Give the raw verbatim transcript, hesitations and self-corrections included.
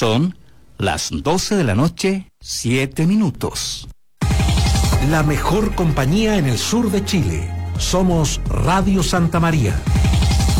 Son las doce de la noche, siete minutos. La mejor compañía en el sur de Chile. Somos Radio Santa María.